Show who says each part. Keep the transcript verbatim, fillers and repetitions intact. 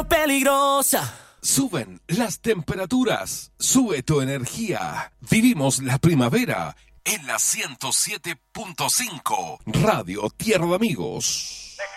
Speaker 1: menos peligrosa.
Speaker 2: Suben las temperaturas, sube tu energía. Vivimos la primavera en la ciento siete punto cinco Radio Tierra de Amigos.